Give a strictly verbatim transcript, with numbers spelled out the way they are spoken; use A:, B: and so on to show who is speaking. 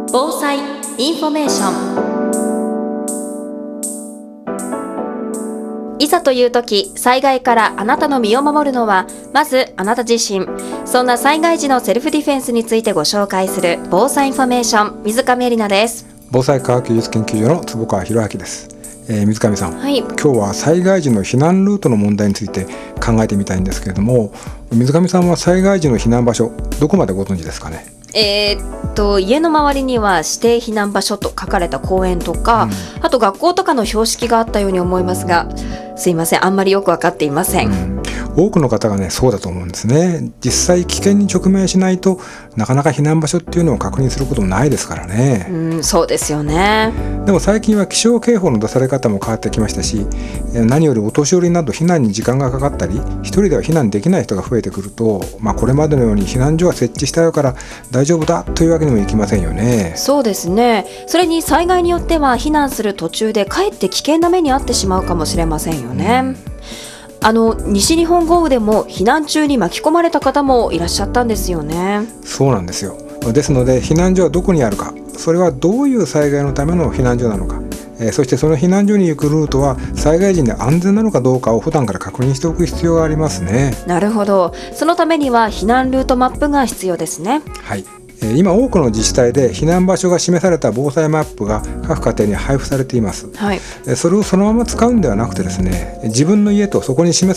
A: 防災インフォメーション。いざという時、災害からあなたの身を守るのはまずあなた自身。そんな災害時のセルフディフェンスについてご紹介する防災インフォメーション、水上絵里奈です。
B: 防災科学技術研究所の坪川博明です。えー、水上さん、
A: はい、
B: 今日は災害時の避難ルートの問題について考えてみたいんですけれども、水上さんは災害時の避難場所、どこまでご存知ですかね？
A: えー、っと家の周りには指定避難場所と書かれた公園とか、うん、あと学校とかの標識があったように思いますが、すいません、あんまりよく分かっていません。
B: うん多くの方がね、そうだと思うんですね。実際危険に直面しないとなかなか避難場所っていうのを確認することもないですからね。
A: うん、そうですよね。
B: でも最近は気象警報の出され方も変わってきましたし、何よりお年寄りなど避難に時間がかかったり、一人では避難できない人が増えてくると、まあ、これまでのように避難所は設置したよから大丈夫だというわけにもいきませんよね。
A: そうですね。それに災害によっては避難する途中でかえって危険な目に遭ってしまうかもしれませんよね。うんあの西日本豪雨でも避難中に巻き込まれた方もいらっしゃったんですよね。
B: そうなんですよ。ですので避難所はどこにあるか、それはどういう災害のための避難所なのか、えー、そしてその避難所に行くルートは災害時に安全なのかどうかを普段から確認しておく必要がありますね。
A: なるほど。そのためには避難ルートマップが必要ですね。
B: はい。今多くの自治体で避難場所が示された防災マップが各家庭に配布されています。
A: はい、
B: それをそのまま使うんではなくてですね、自分の家とそこに示